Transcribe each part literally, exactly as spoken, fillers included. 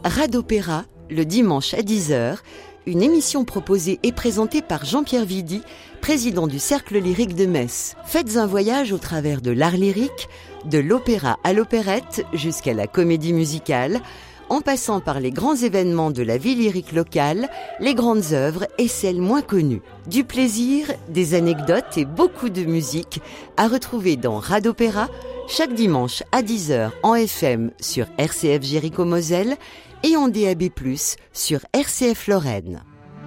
Radopéra, le dimanche à dix heures, une émission proposée et présentée par Jean-Pierre Vidy, président du Cercle lyrique de Metz. Faites un voyage au travers de l'art lyrique, de l'opéra à l'opérette jusqu'à la comédie musicale, en passant par les grands événements de la vie lyrique locale, les grandes œuvres et celles moins connues. Du plaisir, des anecdotes et beaucoup de musique à retrouver dans Radopéra, chaque dimanche à dix heures en F M sur R C F Jéricho-Moselle et en D A B plus, sur R C F Lorraine.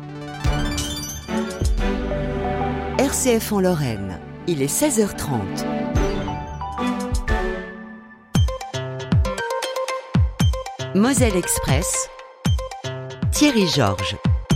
R C F en Lorraine, il est seize heures trente. Moselle Express, Thierry Georges.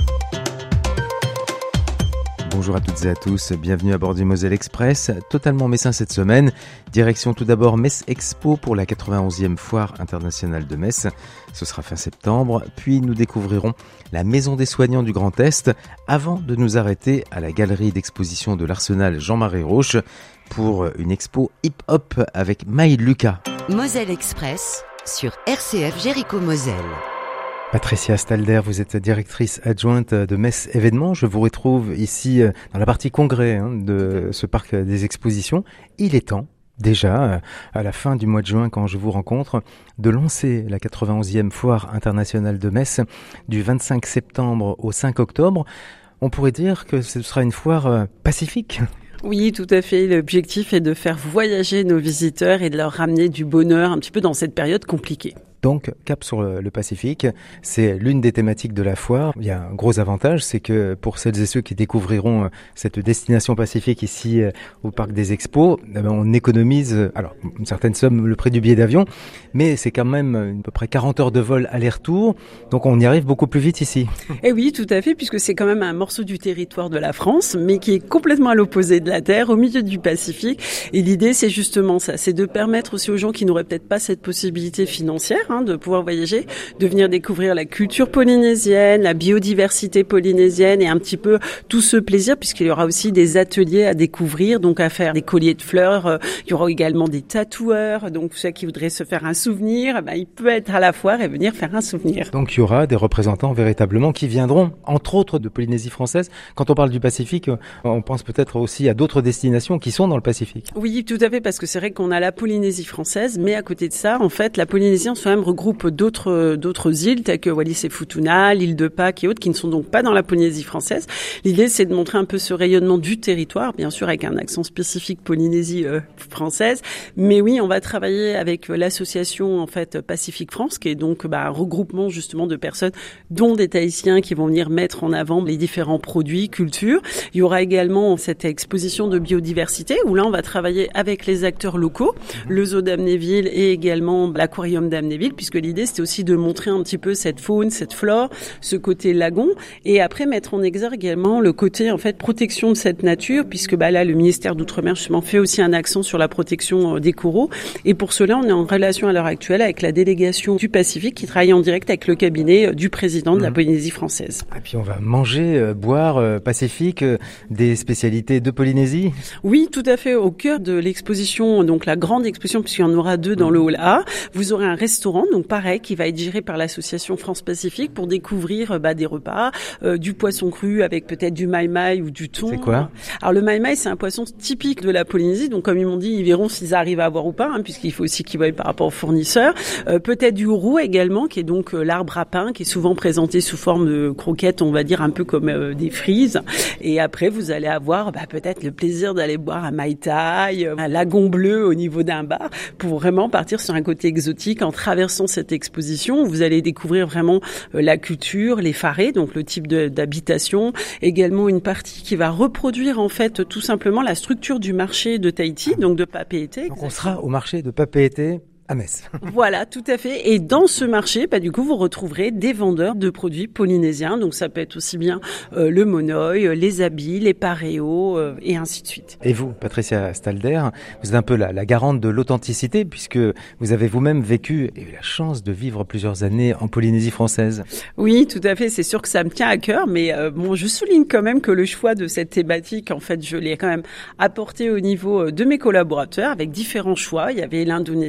Bonjour à toutes et à tous, bienvenue à bord du Moselle Express, totalement messin cette semaine. Direction tout d'abord Metz Expo pour la quatre-vingt-onzième Foire internationale de Metz. Ce sera fin septembre, puis nous découvrirons la Maison des soignants du Grand Est avant de nous arrêter à la galerie d'exposition de l'Arsenal Jean-Marie Roche pour une expo hip-hop avec Maï Lucas. Moselle Express sur R C F Jéricho-Moselle. Patricia Stalder, vous êtes directrice adjointe de Metz Événements. Je vous retrouve ici dans la partie congrès hein, de ce parc des expositions. Il est temps, déjà, à la fin du mois de juin, quand je vous rencontre, de lancer la quatre-vingt-onzième Foire internationale de Metz du vingt-cinq septembre au cinq octobre. On pourrait dire que ce sera une foire pacifique. Oui, tout à fait. L'objectif est de faire voyager nos visiteurs et de leur ramener du bonheur un petit peu dans cette période compliquée. Donc, cap sur le, le Pacifique, c'est l'une des thématiques de la foire. Il y a un gros avantage, c'est que pour celles et ceux qui découvriront cette destination pacifique ici au Parc des Expos, eh ben on économise alors une certaine somme le prix du billet d'avion, mais c'est quand même à peu près quarante heures de vol aller-retour, donc on y arrive beaucoup plus vite ici. Et oui, tout à fait, puisque c'est quand même un morceau du territoire de la France, mais qui est complètement à l'opposé de la Terre, au milieu du Pacifique. Et l'idée, c'est justement ça, c'est de permettre aussi aux gens qui n'auraient peut-être pas cette possibilité financière, de pouvoir voyager, de venir découvrir la culture polynésienne, la biodiversité polynésienne et un petit peu tout ce plaisir, puisqu'il y aura aussi des ateliers à découvrir, donc à faire des colliers de fleurs. Il y aura également des tatoueurs, donc ceux qui voudraient se faire un souvenir, ben, il peut être à la foire et venir faire un souvenir. Donc il y aura des représentants véritablement qui viendront, entre autres de Polynésie française. Quand on parle du Pacifique, on pense peut-être aussi à d'autres destinations qui sont dans le Pacifique. Oui, tout à fait, parce que c'est vrai qu'on a la Polynésie française, mais à côté de ça, en fait, la Polynésie en soi-même regroupe d'autres d'autres îles telles que Wallis et Futuna, l'île de Pâques et autres qui ne sont donc pas dans la Polynésie française. L'idée, c'est de montrer un peu ce rayonnement du territoire, bien sûr avec un accent spécifique Polynésie euh, française. Mais oui, on va travailler avec l'association en fait Pacifique France, qui est donc bah, un regroupement justement de personnes, dont des Tahitiens qui vont venir mettre en avant les différents produits, cultures. Il y aura également cette exposition de biodiversité où là, on va travailler avec les acteurs locaux, le zoo d'Amnéville et également l'aquarium d'Amnéville, puisque l'idée c'était aussi de montrer un petit peu cette faune, cette flore, ce côté lagon, et après mettre en exergue également le côté en fait protection de cette nature, puisque bah là le ministère d'Outre-mer justement fait aussi un accent sur la protection des coraux, et pour cela on est en relation à l'heure actuelle avec la délégation du Pacifique qui travaille en direct avec le cabinet du président de la Polynésie française. Et puis on va manger, euh, boire, euh, Pacifique, euh, des spécialités de Polynésie. Oui, tout à fait, au cœur de l'exposition, donc la grande exposition, puisqu'il y en aura deux dans le hall A, vous aurez un restaurant, donc pareil, qui va être géré par l'association France Pacifique pour découvrir bah, des repas, euh, du poisson cru avec peut-être du maï-maï ou du thon. C'est quoi ? Alors le maï-maï, c'est un poisson typique de la Polynésie, donc comme ils m'ont dit, ils verront s'ils arrivent à avoir ou pas, hein, puisqu'il faut aussi qu'ils voient par rapport aux fournisseurs. Euh, peut-être du roux également, qui est donc euh, l'arbre à pain, qui est souvent présenté sous forme de croquettes, on va dire un peu comme euh, des frises. Et après, vous allez avoir bah, peut-être le plaisir d'aller boire un maï-taï, un lagon bleu au niveau d'un bar, pour vraiment partir sur un côté exotique en traversant cette exposition. Vous allez découvrir vraiment euh, la culture, les farés, donc le type de, d'habitation, également une partie qui va reproduire en fait tout simplement la structure du marché de Tahiti, donc de Papeete. Donc on sera au marché de Papeete à Metz. Voilà, tout à fait. Et dans ce marché, bah, du coup, vous retrouverez des vendeurs de produits polynésiens. Donc, ça peut être aussi bien euh, le monoï, les habits, les paréos euh, et ainsi de suite. Et vous, Patricia Stalder, vous êtes un peu la, la garante de l'authenticité puisque vous avez vous-même vécu et eu la chance de vivre plusieurs années en Polynésie française. Oui, tout à fait. C'est sûr que ça me tient à cœur, mais euh, bon, je souligne quand même que le choix de cette thématique, en fait, je l'ai quand même apporté au niveau de mes collaborateurs avec différents choix. Il y avait l'Indonésie, il y avait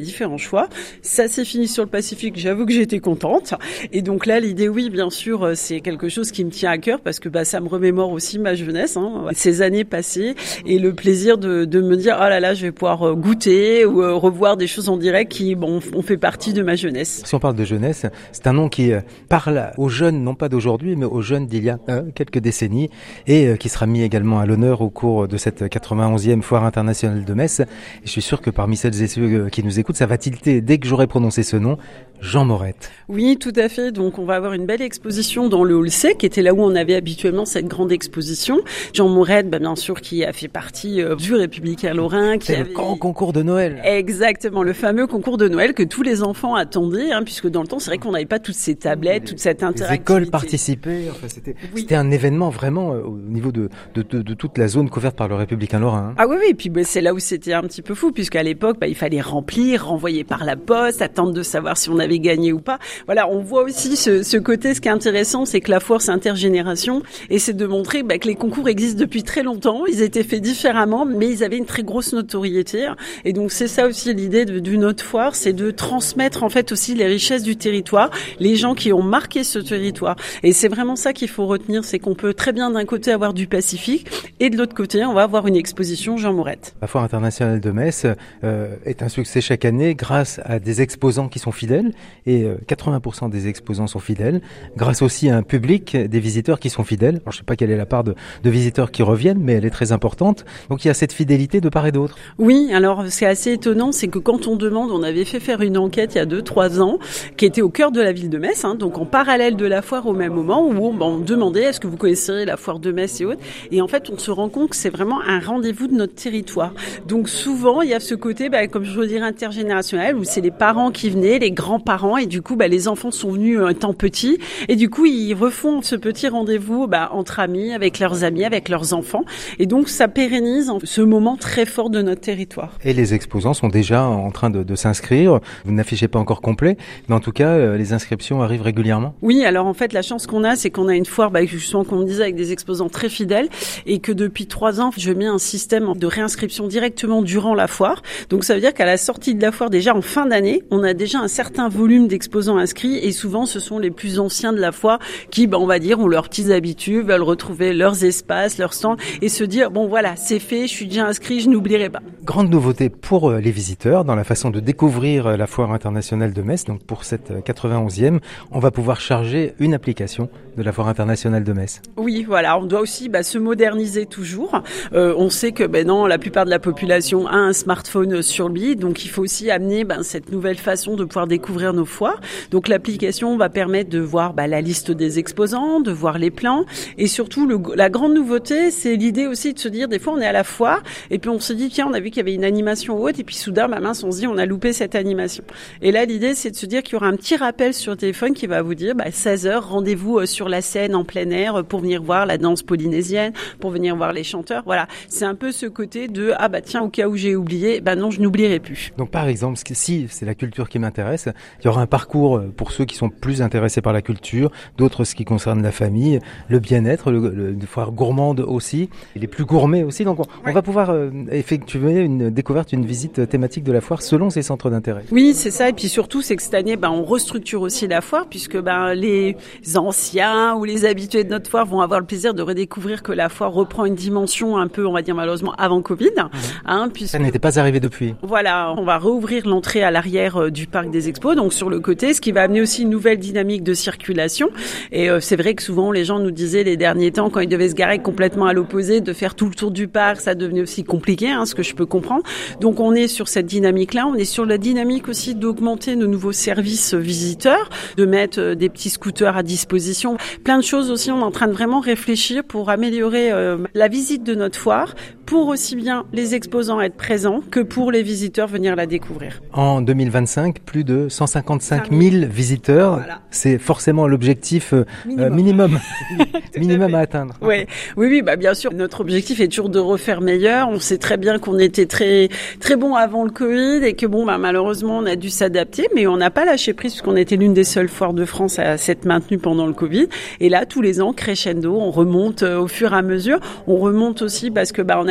différents choix. Ça s'est fini sur le Pacifique, j'avoue que j'étais contente. Et donc là, l'idée, oui, bien sûr, c'est quelque chose qui me tient à cœur parce que bah, ça me remémore aussi ma jeunesse, hein, ces années passées et le plaisir de, de me dire, oh là là, je vais pouvoir goûter ou euh, revoir des choses en direct qui bon, ont fait partie de ma jeunesse. Si on parle de jeunesse, c'est un nom qui parle aux jeunes, non pas d'aujourd'hui, mais aux jeunes d'il y a euh, quelques décennies et euh, qui sera mis également à l'honneur au cours de cette quatre-vingt-onzième Foire internationale de Metz. Et je suis sûr que parmi celles et ceux qui nous écoutent, ça va tilter dès que j'aurai prononcé ce nom, Jean Morette. Oui, tout à fait. Donc, on va avoir une belle exposition dans le hall C, qui était là où on avait habituellement cette grande exposition. Jean Morette, bah, bien sûr, qui a fait partie euh, du Républicain Lorrain. Qui C'est avait... le grand concours de Noël. Exactement, le fameux concours de Noël que tous les enfants attendaient, hein, puisque dans le temps, c'est vrai qu'on n'avait pas toutes ces tablettes, toute cette interactivité. Les écoles participaient. Enfin, c'était, oui. c'était un événement vraiment euh, au niveau de, de, de, de toute la zone couverte par le Républicain Lorrain. Hein. Ah oui, oui. Et puis bah, c'est là où c'était un petit peu fou, puisqu'à l'époque, bah, il fallait remplir, renvoyer par la poste, attendre de savoir si on avait gagné ou pas. Voilà, on voit aussi ce, ce côté. Ce qui est intéressant, c'est que la foire, c'est intergénération, et c'est de montrer bah, que les concours existent depuis très longtemps. Ils étaient faits différemment, mais ils avaient une très grosse notoriété. Et donc c'est ça aussi l'idée de, d'une autre foire, c'est de transmettre en fait aussi les richesses du territoire, les gens qui ont marqué ce territoire. Et c'est vraiment ça qu'il faut retenir, c'est qu'on peut très bien d'un côté avoir du Pacifique, et de l'autre côté, on va avoir une exposition Jean Morette. La Foire internationale de Metz euh, est un succès chaque année grâce à des exposants qui sont fidèles, et euh, quatre-vingts pour cent des exposants sont fidèles, grâce aussi à un public, des visiteurs qui sont fidèles. Alors, je ne sais pas quelle est la part de, de visiteurs qui reviennent, mais elle est très importante. Donc il y a cette fidélité de part et d'autre. Oui, alors c'est assez étonnant, c'est que quand on demande, on avait fait faire une enquête il y a deux, trois ans, qui était au cœur de la ville de Metz, hein, donc en parallèle de la foire au même moment, où on, on demandait est-ce que vous connaissez la foire de Metz et autres. Et en fait, on se rend compte que c'est vraiment un rendez-vous de notre territoire. Donc souvent, il y a ce côté, bah, comme je veux dire, intergénérationnel, où c'est les parents qui venaient, les grands-parents, et du coup, bah, les enfants sont venus euh, étant petits, et du coup, ils refont ce petit rendez-vous bah, entre amis, avec leurs amis, avec leurs enfants. Et donc, ça pérennise ce moment très fort de notre territoire. Et les exposants sont déjà en train de, de s'inscrire. Vous n'affichez pas encore complet, mais en tout cas, euh, les inscriptions arrivent régulièrement. Oui, alors en fait, la chance qu'on a, c'est qu'on a une foire, bah, justement, comme on disait, avec des exposants très fidèles, et que depuis trois ans, je mets un système de réinscription directement durant la foire. Donc, ça veut dire qu'à la sortie de la foire, déjà en fin d'année, on a déjà un certain volume d'exposants inscrits, et souvent, ce sont les plus anciens de la foire qui, bah, on va dire, ont leurs petites habitudes, veulent retrouver leurs espaces, leurs stands, et se dire, bon voilà, c'est fait, je suis déjà inscrit, je n'oublierai pas. Grande nouveauté pour les visiteurs dans la façon de découvrir la Foire internationale de Metz. Donc pour cette quatre-vingt-onzième, on va pouvoir charger une application de la Foire internationale de Metz. Oui, voilà, on doit aussi bah, se moderniser toujours. Euh, on sait que ben non, la plupart de la population a un smartphone sur lui, donc il faut aussi amener ben, cette nouvelle façon de pouvoir découvrir nos foires. Donc l'application va permettre de voir bah, la liste des exposants, de voir les plans, et surtout le, la grande nouveauté, c'est l'idée aussi de se dire, des fois on est à la foire, et puis on se dit tiens, on a vu qu'il y avait une animation haute, et puis soudain, bah mince, on se dit on a loupé cette animation. Et là, l'idée, c'est de se dire qu'il y aura un petit rappel sur le téléphone qui va vous dire bah, seize heures, rendez-vous sur la scène en plein air pour venir voir la danse polynésienne, pour venir voir les chanteurs. Voilà, c'est un peu ce côté de ah bah tiens, au cas où j'ai oublié, bah non, je n'oublierai plus. Donc par exemple, si c'est la culture qui m'intéresse, il y aura un parcours pour ceux qui sont plus intéressés par la culture, d'autres ce qui concerne la famille, le bien-être, le, le, une foire gourmande aussi, et les plus gourmets aussi. Donc on, ouais. on va pouvoir euh, effectuer une découverte, une visite thématique de la foire selon ses centres d'intérêt. Oui, c'est ça. Et puis surtout, c'est que cette année, bah, on restructure aussi la foire, puisque bah, les anciens ou les habitués de notre foire vont avoir le plaisir de redécouvrir que la foire reprend une dimension un peu, on va dire malheureusement, avant Covid. Mmh. Hein, puisque, ça n'était pas arrivé depuis. Voilà, on va rouvrir l'entrée à l'arrière euh, du parc des expos, donc sur le côté, ce qui va amener aussi une nouvelle dynamique de circulation. Et euh, c'est vrai que souvent, les gens nous disaient les derniers temps, quand ils devaient se garer complètement à l'opposé, de faire tout le tour du parc, ça devenait aussi compliqué, hein, ce que je peux comprendre. Donc on est sur cette dynamique-là, on est sur la dynamique aussi d'augmenter nos nouveaux services visiteurs, de mettre des petits scooters à disposition. Plein de choses aussi, on est en train de vraiment réfléchir pour améliorer euh, la visite de notre foire, pour aussi bien les exposants être présents que pour les visiteurs venir la découvrir. En deux mille vingt-cinq, plus de cent cinquante-cinq mille visiteurs, voilà. C'est forcément l'objectif euh, minimum, minimum, minimum à atteindre. Ouais. Oui, oui, bah bien sûr. Notre objectif est toujours de refaire meilleur. On sait très bien qu'on était très très bon avant le Covid et que bon, bah malheureusement, on a dû s'adapter, mais on n'a pas lâché prise puisqu'on était l'une des seules foires de France à s'être maintenue pendant le Covid. Et là, tous les ans, crescendo, on remonte euh, au fur et à mesure. On remonte aussi parce que bah on a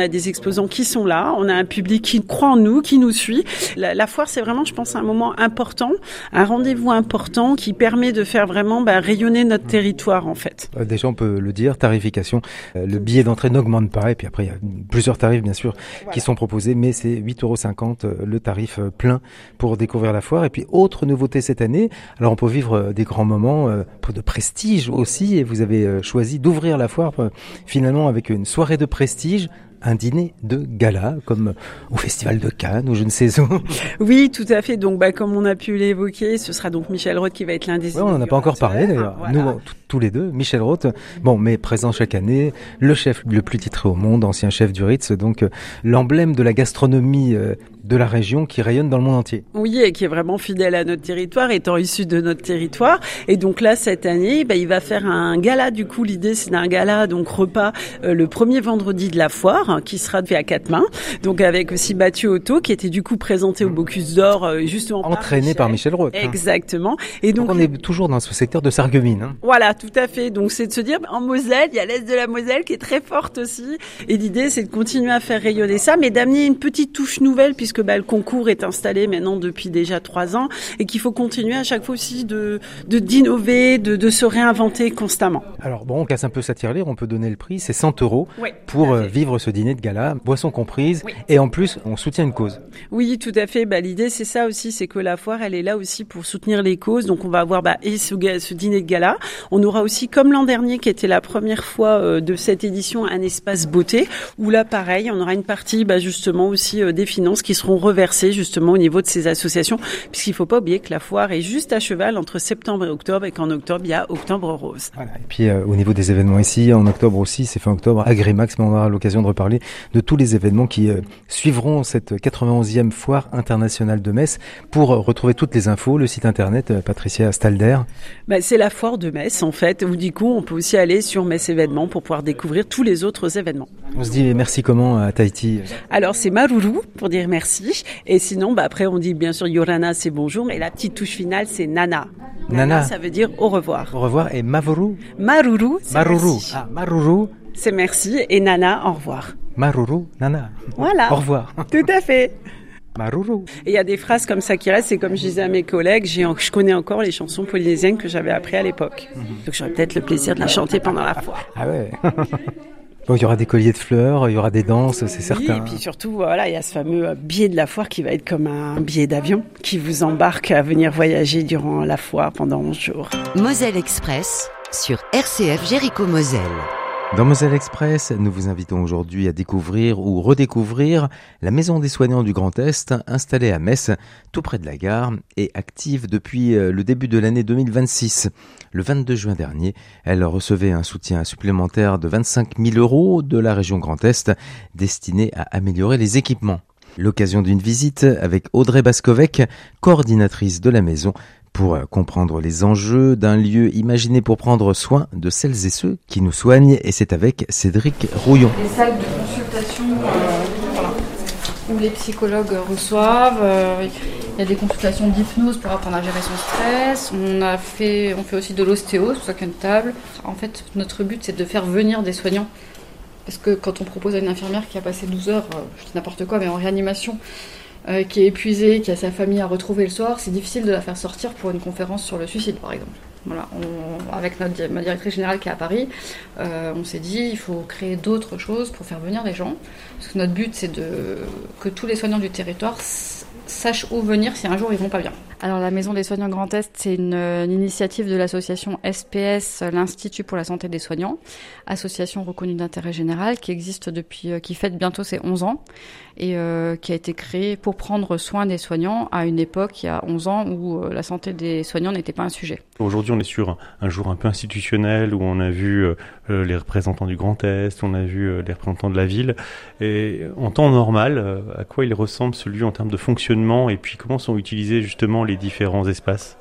a des exposants qui sont là, on a un public qui croit en nous, qui nous suit. La, la foire, c'est vraiment, je pense, un moment important, un rendez-vous important qui permet de faire vraiment bah, rayonner notre territoire, en fait. Euh, déjà, on peut le dire, tarification. Euh, le billet d'entrée n'augmente pas. Et puis après, il y a plusieurs tarifs, bien sûr, voilà. qui sont proposés. Mais c'est huit euros cinquante euh, le tarif euh, plein pour découvrir la foire. Et puis, autre nouveauté cette année, alors on peut vivre euh, des grands moments euh, de prestige aussi. Et vous avez euh, choisi d'ouvrir la foire euh, finalement avec une soirée de prestige, un dîner de gala, comme au Festival de Cannes ou je ne sais où. Oui, tout à fait. Donc, bah, comme on a pu l'évoquer, ce sera donc Michel Roth qui va être l'un des... Ouais, on n'en a pas encore parlé d'ailleurs. Voilà. Nous, t- tous les deux, Michel Roth, bon, mais présent chaque année, le chef le plus titré au monde, ancien chef du Ritz, donc euh, l'emblème de la gastronomie euh, de la région qui rayonne dans le monde entier. Oui, et qui est vraiment fidèle à notre territoire, étant issu de notre territoire. Et donc là, cette année, bah, il va faire un gala. Du coup, l'idée, c'est d'un gala, donc repas, euh, le premier vendredi de la foire, hein, qui sera fait à quatre mains. Donc avec aussi Mathieu Otto, qui était du coup présenté au Bocuse d'Or, euh, justement entraîné par Michel, par Michel Roth. Exactement. Et donc, donc on est toujours dans ce secteur de Sarreguemines. Hein. Voilà, tout à fait. Donc c'est de se dire, en Moselle, il y a l'Est de la Moselle qui est très forte aussi. Et l'idée, c'est de continuer à faire rayonner ça, mais d'amener une petite touche nouvelle, puisque bah, le concours est installé maintenant depuis déjà trois ans, et qu'il faut continuer à chaque fois aussi de, de d'innover, de, de se réinventer constamment. Alors bon, on casse un peu sa tirelire, on peut donner le prix, c'est cent euros oui, pour vivre ce dîner de gala, boissons comprises, oui. et en plus, on soutient une cause. Oui, tout à fait. Bah, l'idée, c'est ça aussi, c'est que la foire, elle est là aussi pour soutenir les causes. Donc on va avoir bah, et ce, ce dîner de gala. On aura aussi, comme l'an dernier, qui était la première fois euh, de cette édition, un espace beauté, où là, pareil, on aura une partie bah, justement aussi euh, des finances qui seront reversées justement au niveau de ces associations, puisqu'il ne faut pas oublier que la foire est juste à cheval entre septembre et octobre, et qu'en octobre, il y a Octobre Rose. Voilà. Et puis euh, au niveau des événements ici, en octobre aussi, c'est fin octobre, Agrimax, mais on aura l'occasion de reparler de tous les événements qui euh, suivront cette quatre-vingt-onzième foire internationale de Metz. Pour euh, retrouver toutes les infos, le site internet, euh, Patricia Stalder. Bah, c'est la foire de Metz, en fait, où du coup, on peut aussi aller sur Metz événements pour pouvoir découvrir tous les autres événements. On se dit merci comment à Tahiti? Alors, c'est Maruru, pour dire merci. Et sinon, bah, après, on dit bien sûr Yorana, c'est bonjour. Et la petite touche finale, c'est Nana. Nana, Nana ça veut dire au revoir. Au revoir. Et Mavuru? Maruru, c'est Maruru. merci. Ah, Maruru. C'est merci. Et Nana, au revoir. Maruru, Nana. Voilà. Au revoir. Tout à fait. Maruru. Et il y a des phrases comme ça qui restent, c'est comme je disais à mes collègues, j'ai, je connais encore les chansons polynésiennes que j'avais apprises à l'époque. Mm-hmm. Donc j'aurais peut-être le plaisir de la chanter pendant la foire. Ah ouais. Bon, il y aura des colliers de fleurs, il y aura des danses, c'est oui, certain. Et puis surtout, voilà, il y a ce fameux billet de la foire qui va être comme un billet d'avion qui vous embarque à venir voyager durant la foire pendant onze jours. Moselle Express sur R C F Jéricho Moselle. Dans Moselle Express, nous vous invitons aujourd'hui à découvrir ou redécouvrir la Maison des Soignants du Grand Est, installée à Metz, tout près de la gare, et active depuis le début de l'année deux mille vingt-six. Le vingt-deux juin dernier, elle recevait un soutien supplémentaire de vingt-cinq mille euros de la région Grand Est, destiné à améliorer les équipements. L'occasion d'une visite avec Audrey Bascovec, coordinatrice de la maison, pour comprendre les enjeux d'un lieu imaginé pour prendre soin de celles et ceux qui nous soignent. Et c'est avec Cédric Rouillon. Les salles de consultation euh, voilà, où les psychologues reçoivent. Euh, il y a des consultations d'hypnose pour apprendre à gérer son stress. On, a fait, on fait aussi de l'ostéo, c'est pour ça qu'il y a une table. En fait, notre but, c'est de faire venir des soignants. Parce que quand on propose à une infirmière qui a passé douze heures, euh, je dis n'importe quoi, mais en réanimation, Euh, qui est épuisée, qui a sa famille à retrouver le soir, c'est difficile de la faire sortir pour une conférence sur le suicide, par exemple. Voilà, on, avec notre, ma directrice générale qui est à Paris, euh, on s'est dit il faut créer d'autres choses pour faire venir les gens. Parce que notre but, c'est de, que tous les soignants du territoire s- sachent où venir si un jour ils vont pas bien. Alors la Maison des Soignants Grand Est, c'est une, une initiative de l'association S P S, l'Institut pour la Santé des Soignants, association reconnue d'intérêt général qui existe depuis, euh, qui fête bientôt ses onze ans et euh, qui a été créée pour prendre soin des soignants à une époque, il y a onze ans, où euh, la santé des soignants n'était pas un sujet. Aujourd'hui, on est sur un, un jour un peu institutionnel où on a vu euh, les représentants du Grand Est, on a vu euh, les représentants de la ville. Et en temps normal, euh, à quoi il ressemble ce lieu en termes de fonctionnement et puis comment sont utilisés justement les différents espaces ?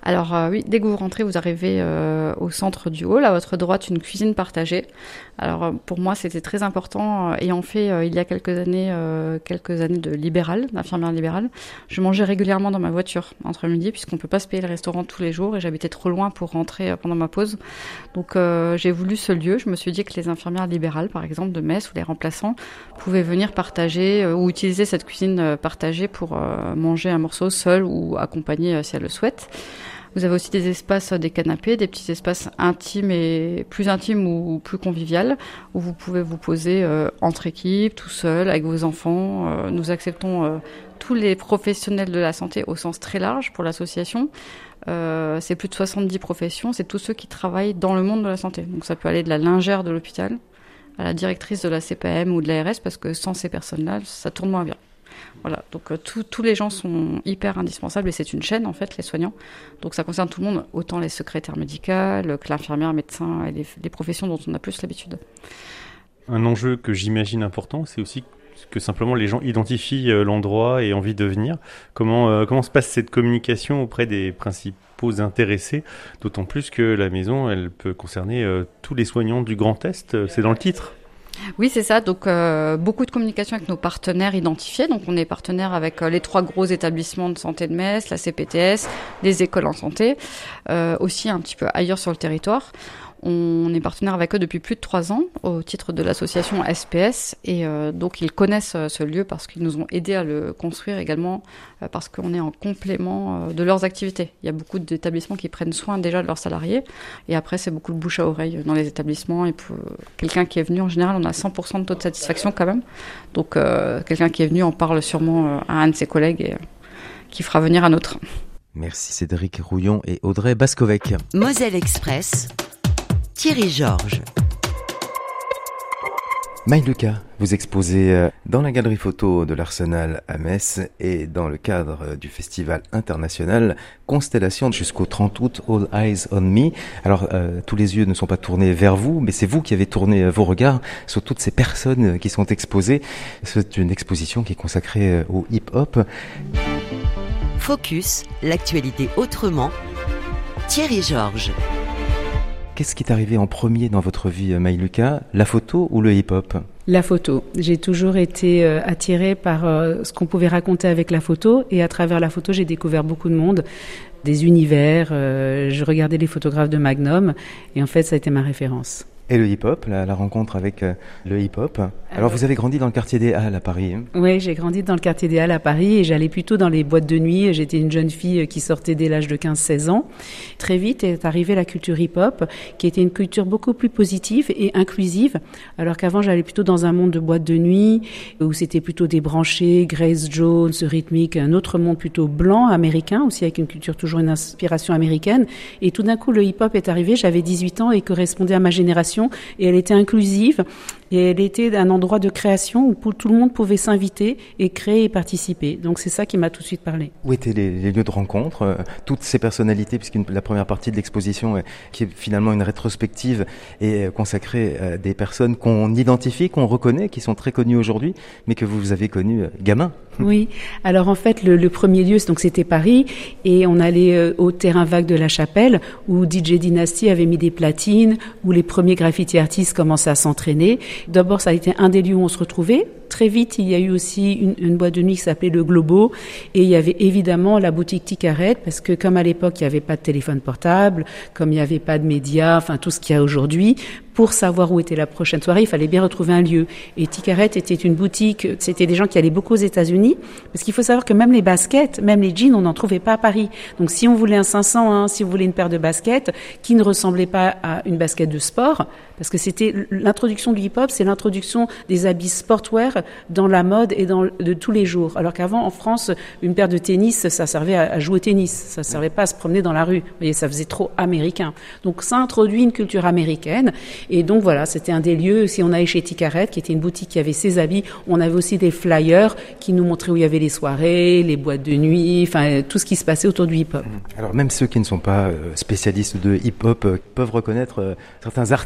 Alors euh, oui, dès que vous rentrez, vous arrivez euh, au centre du hall. À votre droite, une cuisine partagée. Alors euh, pour moi, c'était très important. Euh, ayant fait euh, il y a quelques années, euh, quelques années de libéral, d'infirmière libérale, je mangeais régulièrement dans ma voiture entre midi, puisqu'on peut pas se payer le restaurant tous les jours et j'habitais trop loin pour rentrer euh, pendant ma pause. Donc euh, j'ai voulu ce lieu. Je me suis dit que les infirmières libérales, par exemple de Metz, ou les remplaçants, pouvaient venir partager euh, ou utiliser cette cuisine euh, partagée pour euh, manger un morceau seul ou accompagné euh, si elles le souhaitent. Vous avez aussi des espaces, des canapés, des petits espaces intimes et plus intimes ou plus conviviales où vous pouvez vous poser euh, entre équipes, tout seul, avec vos enfants. Euh, nous acceptons euh, tous les professionnels de la santé au sens très large pour l'association. Euh, c'est plus de soixante-dix professions, c'est tous ceux qui travaillent dans le monde de la santé. Donc ça peut aller de la lingère de l'hôpital à la directrice de la C P M ou de l'A R S, parce que sans ces personnes-là, ça tourne moins bien. Voilà, donc euh, tous les gens sont hyper indispensables et c'est une chaîne en fait, les soignants. Donc ça concerne tout le monde, autant les secrétaires médicales que l'infirmière, médecin et les, les professions dont on a plus l'habitude. Un enjeu que j'imagine important, c'est aussi que simplement les gens identifient euh, l'endroit et envie de venir. Comment, euh, comment se passe cette communication auprès des principaux intéressés, d'autant plus que la maison, elle peut concerner euh, tous les soignants du Grand Est, euh, c'est dans le titre. Oui, c'est ça. Donc, euh, beaucoup de communication avec nos partenaires identifiés. Donc, on est partenaire avec euh, les trois gros établissements de santé de Metz, la C P T S, les écoles en santé, euh, aussi un petit peu ailleurs sur le territoire. On est partenaire avec eux depuis plus de trois ans au titre de l'association S P S et euh, donc ils connaissent euh, ce lieu parce qu'ils nous ont aidés à le construire également euh, parce qu'on est en complément euh, de leurs activités. Il y a beaucoup d'établissements qui prennent soin déjà de leurs salariés et après c'est beaucoup de bouche à oreille dans les établissements et pour quelqu'un qui est venu en général on a cent pour cent de taux de satisfaction quand même. Donc euh, quelqu'un qui est venu en parle sûrement euh, à un de ses collègues et euh, qui fera venir un autre. Merci Cédric Rouillon et Audrey Bascovec. Moselle Express, Thierry Georges. Maïluka, vous exposez dans la galerie photo de l'Arsenal à Metz et dans le cadre du festival international Constellation jusqu'au trente août, All Eyes on Me. Alors, euh, tous les yeux ne sont pas tournés vers vous, mais c'est vous qui avez tourné vos regards sur toutes ces personnes qui sont exposées. C'est une exposition qui est consacrée au hip-hop. Focus, l'actualité autrement. Thierry Georges. Qu'est-ce qui est arrivé en premier dans votre vie, Maïluka, la photo ou le hip-hop ? La photo. J'ai toujours été euh, attirée par euh, ce qu'on pouvait raconter avec la photo et à travers la photo, j'ai découvert beaucoup de monde, des univers. Euh, je regardais les photographes de Magnum et en fait, ça a été ma référence. Et le hip-hop, la, la rencontre avec euh, le hip-hop. Alors, Alors, vous avez grandi dans le quartier des Halles à Paris. Hein ? Oui, j'ai grandi dans le quartier des Halles à Paris et j'allais plutôt dans les boîtes de nuit. J'étais une jeune fille qui sortait dès l'âge de quinze seize ans. Très vite est arrivée la culture hip-hop, qui était une culture beaucoup plus positive et inclusive, alors qu'avant, j'allais plutôt dans un monde de boîtes de nuit, où c'était plutôt débranché, Grace Jones, rythmique, un autre monde plutôt blanc, américain, aussi avec une culture toujours une inspiration américaine. Et tout d'un coup, le hip-hop est arrivé, j'avais dix-huit ans et correspondait à ma génération. Et elle était inclusive et elle était un endroit de création où tout le monde pouvait s'inviter et créer et participer. Donc c'est ça qui m'a tout de suite parlé. Où étaient les, les lieux de rencontre, euh, toutes ces personnalités, puisque la première partie de l'exposition, euh, qui est finalement une rétrospective, est euh, consacrée à des personnes qu'on identifie, qu'on reconnaît, qui sont très connues aujourd'hui, mais que vous avez connues euh, gamin. Oui, alors en fait le, le premier lieu donc c'était Paris et on allait euh, au terrain vague de la Chapelle où D J Dynasty avait mis des platines, où les premiers graffiti artistes commençaient à s'entraîner. D'abord ça a été un des lieux où on se retrouvait. Très vite il y a eu aussi une, une boîte de nuit qui s'appelait le Globo et il y avait évidemment la boutique Ticaret parce que comme à l'époque il n'y avait pas de téléphone portable, comme il n'y avait pas de médias, enfin tout ce qu'il y a aujourd'hui, pour savoir où était la prochaine soirée, il fallait bien retrouver un lieu. Et Ticaret était une boutique, c'était des gens qui allaient beaucoup aux États-Unis, parce qu'il faut savoir que même les baskets, même les jeans, on n'en trouvait pas à Paris. Donc si on voulait un cinq cents, hein, si vous voulez une paire de baskets qui ne ressemblait pas à une basket de sport, parce que c'était l'introduction du hip-hop, c'est l'introduction des habits sportwear dans la mode et dans de tous les jours. Alors qu'avant, en France, une paire de tennis, ça servait à, à jouer au tennis, ça servait pas à se promener dans la rue. Vous voyez, ça faisait trop américain. Donc ça introduit une culture américaine. Et donc voilà, c'était un des lieux. Si on allait chez Ticaret, qui était une boutique qui avait ses habits, on avait aussi des flyers qui nous montraient où il y avait les soirées, les boîtes de nuit, enfin tout ce qui se passait autour du hip-hop. Alors même ceux qui ne sont pas spécialistes de hip-hop peuvent reconnaître certains artistes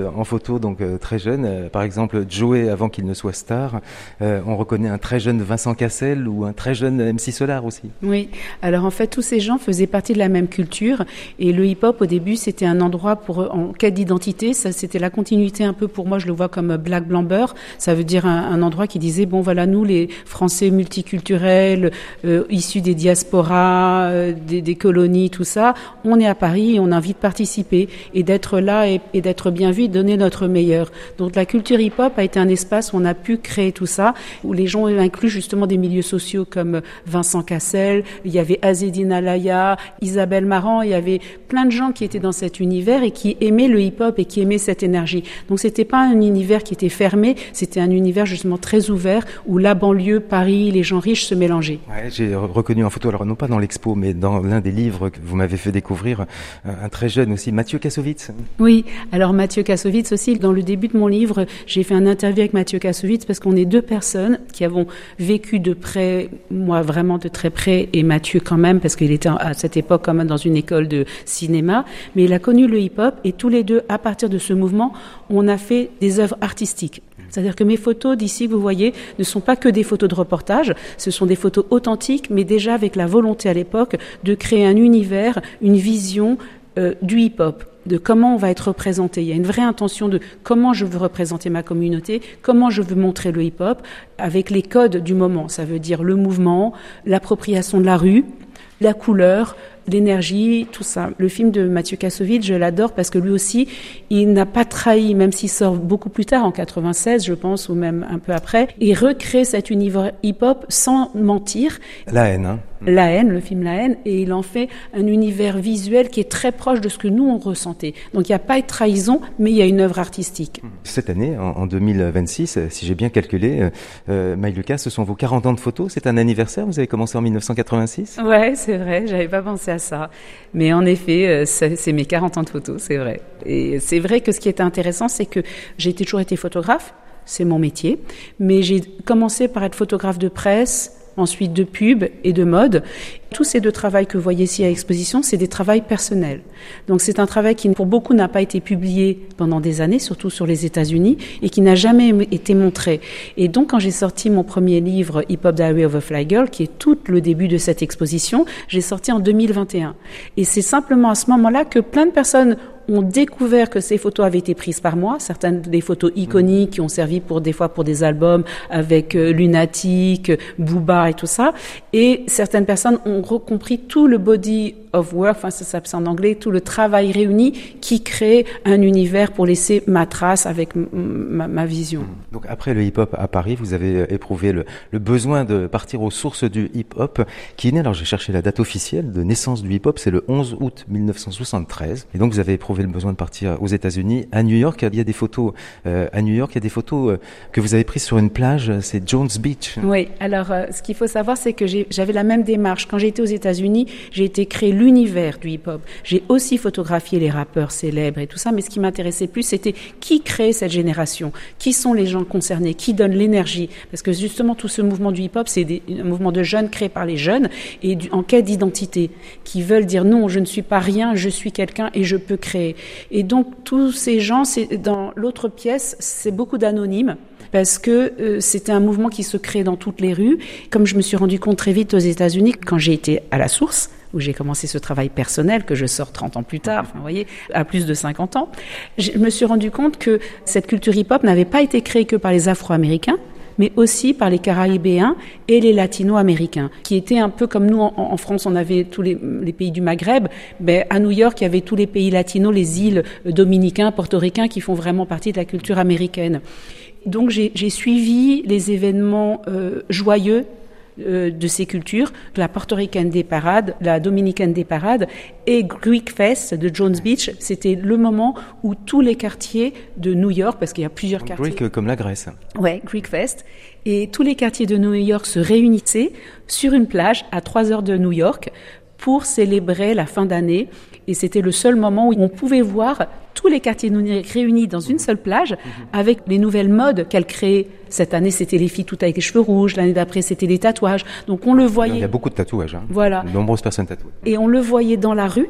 en photo, donc euh, très jeune. Euh, par exemple, Joey avant qu'il ne soit star. Euh, on reconnaît un très jeune Vincent Cassel ou un très jeune M C Solar aussi. Oui. Alors en fait, tous ces gens faisaient partie de la même culture. Et le hip-hop, au début, c'était un endroit pour en quête d'identité. Ça, c'était la continuité un peu pour moi. Je le vois comme Black Blamber. Ça veut dire un, un endroit qui disait bon voilà, nous les Français multiculturels, euh, issus des diasporas, euh, des, des colonies, tout ça, on est à Paris et on a envie de participer et d'être là et, et d'être bien vu, et de donner notre meilleur. Donc la culture hip-hop a été un espace où on a pu créer tout ça, où les gens ont inclus justement des milieux sociaux comme Vincent Cassel, il y avait Azedine Alaya, Isabelle Marant, il y avait plein de gens qui étaient dans cet univers et qui aimaient le hip-hop et qui aimaient cette énergie. Donc c'était pas un univers qui était fermé, c'était un univers justement très ouvert où la banlieue, Paris, les gens riches se mélangeaient. Ouais, j'ai reconnu en photo, alors non pas dans l'expo, mais dans l'un des livres que vous m'avez fait découvrir, un très jeune aussi, Mathieu Kassovitz. Oui, alors Mathieu Kassovitz aussi, dans le début de mon livre, j'ai fait un interview avec Mathieu Kassovitz parce qu'on est deux personnes qui avons vécu de près, moi vraiment de très près, et Mathieu quand même, parce qu'il était à cette époque quand même dans une école de cinéma, mais il a connu le hip-hop et tous les deux, à partir de ce mouvement, on a fait des œuvres artistiques. C'est-à-dire que mes photos d'ici, vous voyez, ne sont pas que des photos de reportage, ce sont des photos authentiques, mais déjà avec la volonté à l'époque de créer un univers, une vision euh, du hip-hop, de comment on va être représenté. Il y a une vraie intention de comment je veux représenter ma communauté, comment je veux montrer le hip-hop, avec les codes du moment. Ça veut dire le mouvement, l'appropriation de la rue, la couleur, l'énergie, tout ça. Le film de Mathieu Kassovitz, je l'adore parce que lui aussi, il n'a pas trahi, même s'il sort beaucoup plus tard, en quatre-vingt-seize, je pense, ou même un peu après, il recrée cet univers hip-hop sans mentir. La haine, hein. La haine, le film La haine, et il en fait un univers visuel qui est très proche de ce que nous, on ressentait. Donc il n'y a pas de trahison, mais il y a une œuvre artistique. Cette année, en, en deux mille vingt-six, si j'ai bien calculé, euh, Maï Lucas, ce sont vos quarante ans de photos, c'est un anniversaire, vous avez commencé en mille neuf cent quatre-vingt-six? Ouais, c'est vrai, j'avais pas pensé à ça. Mais en effet, c'est, c'est mes quarante ans de photos, c'est vrai. Et c'est vrai que ce qui était intéressant, c'est que j'ai toujours été photographe, c'est mon métier, mais j'ai commencé par être photographe de presse, ensuite de pub et de mode. Tous ces deux travails que vous voyez ici à l'exposition, c'est des travails personnels. Donc c'est un travail qui, pour beaucoup, n'a pas été publié pendant des années, surtout sur les États-Unis, et qui n'a jamais été montré. Et donc, quand j'ai sorti mon premier livre, Hip Hop Diary of a Fly Girl, qui est tout le début de cette exposition, j'ai sorti en deux mille vingt et un. Et c'est simplement à ce moment-là que plein de personnes ont découvert que ces photos avaient été prises par moi, certaines des photos iconiques qui ont servi pour des fois pour des albums avec euh, Lunatic, Booba et tout ça, et certaines personnes ont compris tout le body of work, enfin ça s'appelle en anglais, tout le travail réuni qui crée un univers pour laisser ma trace avec m- ma, ma vision. Donc après le hip-hop à Paris, vous avez éprouvé le, le besoin de partir aux sources du hip-hop qui est né, alors j'ai cherché la date officielle de naissance du hip-hop, c'est le onze août mille neuf cent soixante-treize, et donc vous avez éprouvé le besoin de partir aux États-Unis, à New York. Il y a des photos euh, à New York, il y a des photos euh, que vous avez prises sur une plage, c'est Jones Beach. Oui, alors euh, ce qu'il faut savoir, c'est que j'ai, j'avais la même démarche. Quand j'étais aux États-Unis, j'ai été créer l'univers du hip-hop. J'ai aussi photographié les rappeurs célèbres et tout ça, mais ce qui m'intéressait plus, c'était qui crée cette génération, qui sont les gens concernés, qui donnent l'énergie. Parce que justement, tout ce mouvement du hip-hop, c'est des, un mouvement de jeunes créé par les jeunes et du, en quête d'identité, qui veulent dire non, je ne suis pas rien, je suis quelqu'un et je peux créer. Et donc tous ces gens, c'est, dans l'autre pièce, c'est beaucoup d'anonymes parce que euh, c'était un mouvement qui se crée dans toutes les rues. Comme je me suis rendu compte très vite aux États-Unis, quand j'ai été à la source, où j'ai commencé ce travail personnel que je sors trente ans plus tard, enfin, vous voyez, à plus de cinquante ans, je me suis rendu compte que cette culture hip-hop n'avait pas été créée que par les Afro-Américains, mais aussi par les Caraïbéens et les Latino-Américains, qui étaient un peu comme nous en, en France, on avait tous les, les pays du Maghreb, ben à New York, il y avait tous les pays latinos, les îles dominicains, portoricains, qui font vraiment partie de la culture américaine. Donc j'ai, j'ai suivi les événements euh, joyeux euh, de ces cultures, la portoricaine des parades, la dominicaine des parades et Greek Fest de Jones Beach. C'était le moment où tous les quartiers de New York, parce qu'il y a plusieurs Donc, quartiers. Greek comme la Grèce. Ouais, Greek Fest. Et tous les quartiers de New York se réunissaient sur une plage à trois heures de New York pour célébrer la fin d'année. Et c'était le seul moment où on pouvait voir tous les quartiers de New York réunis dans une seule plage avec les nouvelles modes qu'elle créait. Cette année, c'était les filles toutes avec les cheveux rouges. L'année d'après, c'était les tatouages. Donc, on le voyait. Il y a beaucoup de tatouages. Hein. Voilà. De nombreuses personnes tatouées. Et on le voyait dans la rue.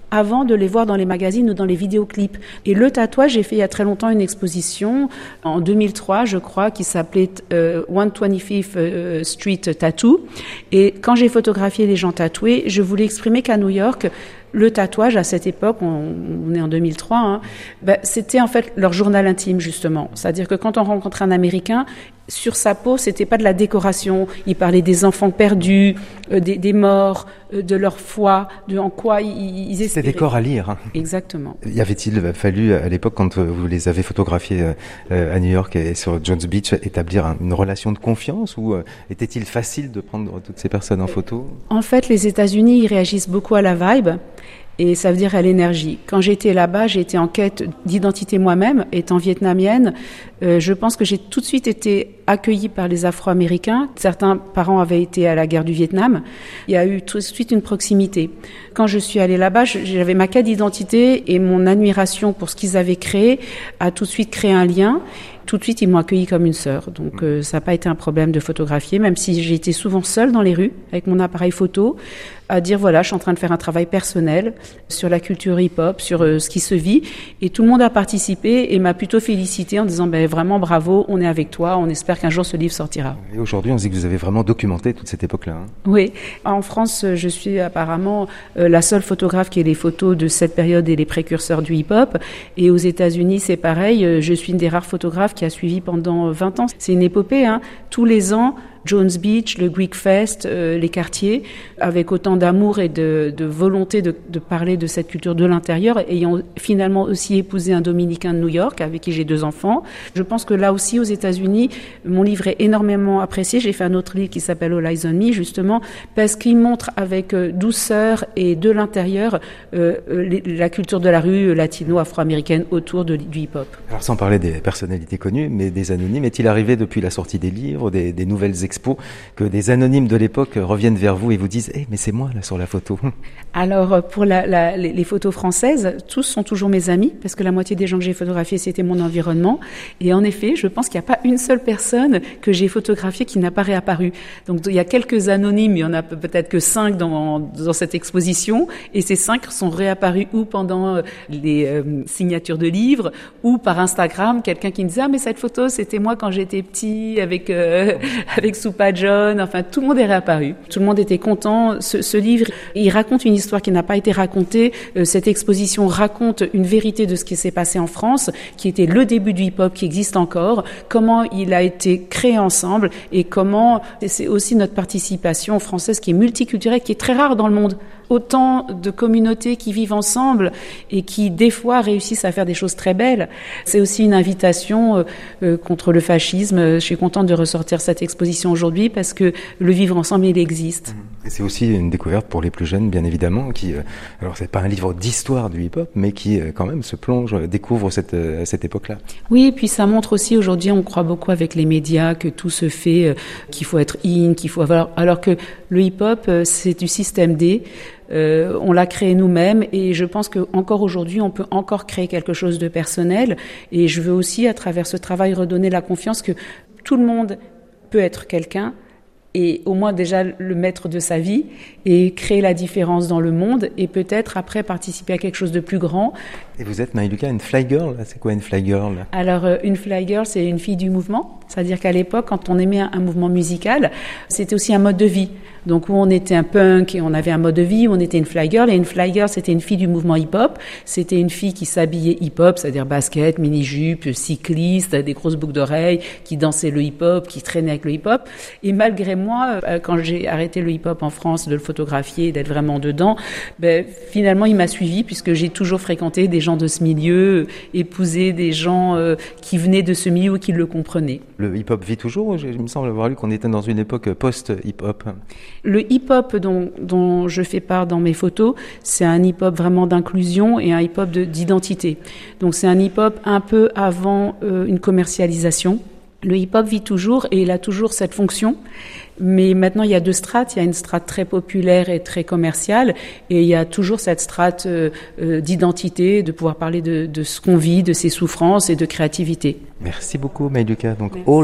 avant de les voir dans les magazines ou dans les vidéoclips. Et le tatouage, j'ai fait il y a très longtemps une exposition en deux mille trois, je crois, qui s'appelait euh, cent vingt-cinquième Street Tattoo. Et quand j'ai photographié les gens tatoués, je voulais exprimer qu'à New York, le tatouage, à cette époque, on, on est en deux mille trois, hein, ben, c'était en fait leur journal intime, justement. C'est-à-dire que quand on rencontrait un Américain, sur sa peau, c'était pas de la décoration. Il parlait des enfants perdus, euh, des, des morts, euh, de leur foi, de en quoi ils, ils espéraient. C'était des corps à lire. Hein. Exactement. Y avait-il fallu, à l'époque, quand vous les avez photographiés euh, à New York et sur Jones Beach, établir un, une relation de confiance ou euh, était-il facile de prendre toutes ces personnes en photo? En fait, les États-Unis, ils réagissent beaucoup à la vibe. Et ça veut dire à l'énergie. Quand j'étais là-bas, j'ai été en quête d'identité moi-même, étant vietnamienne. Euh, je pense que j'ai tout de suite été accueillie par les Afro-Américains. Certains parents avaient été à la guerre du Vietnam. Il y a eu tout de suite une proximité. Quand je suis allée là-bas, j'avais ma quête d'identité et mon admiration pour ce qu'ils avaient créé a tout de suite créé un lien. Tout de suite, ils m'ont accueillie comme une sœur. Donc, euh, ça n'a pas été un problème de photographier, même si j'ai été souvent seule dans les rues avec mon appareil photo, à dire voilà, je suis en train de faire un travail personnel sur la culture hip-hop, sur euh, ce qui se vit. Et tout le monde a participé et m'a plutôt félicité en disant ben, vraiment bravo, on est avec toi, on espère qu'un jour ce livre sortira. Et aujourd'hui, on se dit que vous avez vraiment documenté toute cette époque-là. Hein. Oui. En France, je suis apparemment euh, la seule photographe qui ait les photos de cette période et les précurseurs du hip-hop. Et aux États-Unis, c'est pareil. Euh, je suis une des rares photographes qui a suivi pendant vingt ans. C'est une épopée, hein. Tous les ans, Jones Beach, le Greek Fest, euh, les quartiers, avec autant d'amour et de, de volonté de, de parler de cette culture de l'intérieur, ayant finalement aussi épousé un Dominicain de New York, avec qui j'ai deux enfants. Je pense que là aussi, aux États-Unis, mon livre est énormément apprécié. J'ai fait un autre livre qui s'appelle All Eyes on Me, justement, parce qu'il montre avec douceur et de l'intérieur euh, les, la culture de la rue latino-afro-américaine autour de, du hip-hop. Alors, sans parler des personnalités connues, mais des anonymes, est-il arrivé depuis la sortie des livres, des, des nouvelles expériences, que des anonymes de l'époque reviennent vers vous et vous disent hey, « mais c'est moi là sur la photo ». Alors pour la, la, les photos françaises, tous sont toujours mes amis parce que la moitié des gens que j'ai photographiés c'était mon environnement et en effet je pense qu'il n'y a pas une seule personne que j'ai photographiée qui n'a pas réapparu. Donc il y a quelques anonymes, il y en a peut-être que cinq dans, dans cette exposition et ces cinq sont réapparus ou pendant les euh, signatures de livres ou par Instagram, quelqu'un qui me disait « ah mais cette photo c'était moi quand j'étais petit avec, euh, avec Soupa John », enfin tout le monde est réapparu. Tout le monde était content. Ce, ce livre, il raconte une histoire qui n'a pas été racontée. Euh, cette exposition raconte une vérité de ce qui s'est passé en France, qui était le début du hip-hop, qui existe encore, comment il a été créé ensemble et comment, et c'est aussi notre participation française qui est multiculturelle, qui est très rare dans le monde. Autant de communautés qui vivent ensemble et qui, des fois, réussissent à faire des choses très belles. C'est aussi une invitation euh, contre le fascisme. Je suis contente de ressortir cette exposition aujourd'hui parce que le vivre ensemble, il existe. Et c'est aussi une découverte pour les plus jeunes, bien évidemment, qui, euh, alors c'est pas un livre d'histoire du hip-hop, mais qui, euh, quand même, se plonge, découvre cette, euh, cette époque-là. Oui, et puis ça montre aussi, aujourd'hui, on croit beaucoup avec les médias que tout se fait, euh, qu'il faut être in, qu'il faut avoir, alors que le hip-hop, euh, c'est du système D. Euh, on l'a créé nous-mêmes et je pense que encore aujourd'hui on peut encore créer quelque chose de personnel et je veux aussi à travers ce travail redonner la confiance que tout le monde peut être quelqu'un et au moins déjà le maître de sa vie et créer la différence dans le monde et peut-être après participer à quelque chose de plus grand. Et vous êtes, Maïluka, une fly girl. C'est quoi une fly girl? Alors, euh, une fly girl, c'est une fille du mouvement. C'est-à-dire qu'à l'époque, quand on aimait un, un mouvement musical, c'était aussi un mode de vie. Donc, où on était un punk et on avait un mode de vie, où on était une fly girl. Et une fly girl, c'était une fille du mouvement hip-hop. C'était une fille qui s'habillait hip-hop, c'est-à-dire basket, mini-jupe, cycliste, des grosses boucles d'oreilles, qui dansait le hip-hop, qui traînait avec le hip-hop. Et malgré moi, euh, quand j'ai arrêté le hip-hop en France, de le photographier, d'être vraiment dedans, ben, finalement, il m'a suivi puisque j'ai toujours fréquenté des gens de ce milieu, épouser des gens euh, qui venaient de ce milieu ou qui le comprenaient. Le hip-hop vit toujours? Il me semble avoir lu qu'on était dans une époque post-hip-hop. Le hip-hop dont, dont je fais part dans mes photos, c'est un hip-hop vraiment d'inclusion et un hip-hop de, d'identité. Donc c'est un hip-hop un peu avant euh, une commercialisation. Le hip-hop vit toujours et il a toujours cette fonction. Mais maintenant, il y a deux strates. Il y a une strate très populaire et très commerciale. Et il y a toujours cette strate euh, euh, d'identité, de pouvoir parler de, de ce qu'on vit, de ses souffrances et de créativité. Merci beaucoup, Maïluka. Donc, All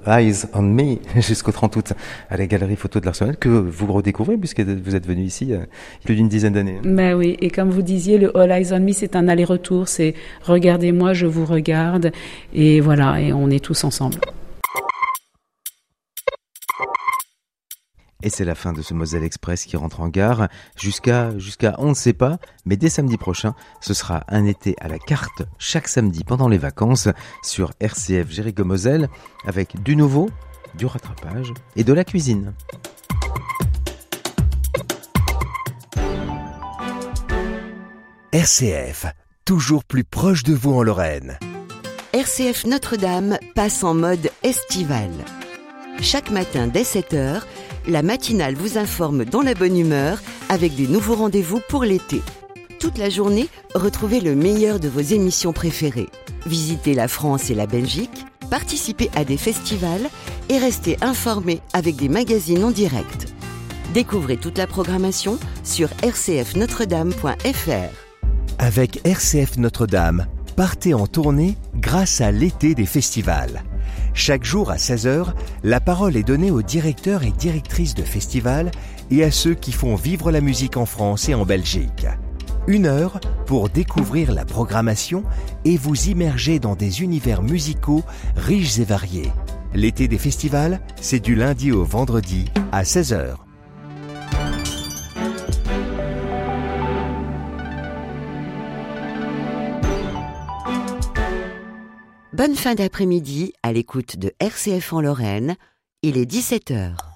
Eyes on Me jusqu'au trente août à la Galerie Photo de l'Arsenal, que vous redécouvrez puisque vous êtes venu ici il y a plus d'une dizaine d'années. Ben oui, et comme vous disiez, le All Eyes on Me, c'est un aller-retour, c'est regardez-moi, je vous regarde, et voilà, et on est tous ensemble. Et c'est la fin de ce Moselle Express qui rentre en gare jusqu'à, jusqu'à on ne sait pas, mais dès samedi prochain, ce sera un été à la carte chaque samedi pendant les vacances sur R C F Jéricho-Moselle avec du nouveau, du rattrapage et de la cuisine. R C F, toujours plus proche de vous en Lorraine. R C F Notre-Dame passe en mode estival. Chaque matin dès sept heures, la matinale vous informe dans la bonne humeur avec des nouveaux rendez-vous pour l'été. Toute la journée, retrouvez le meilleur de vos émissions préférées. Visitez la France et la Belgique, participez à des festivals et restez informés avec des magazines en direct. Découvrez toute la programmation sur r c f notre dame point f r. Avec R C F Notre-Dame, partez en tournée grâce à l'été des festivals. Chaque jour à seize heures, la parole est donnée aux directeurs et directrices de festivals et à ceux qui font vivre la musique en France et en Belgique. Une heure pour découvrir la programmation et vous immerger dans des univers musicaux riches et variés. L'été des festivals, c'est du lundi au vendredi à seize heures. Bonne fin d'après-midi à l'écoute de R C F en Lorraine, il est dix-sept heures.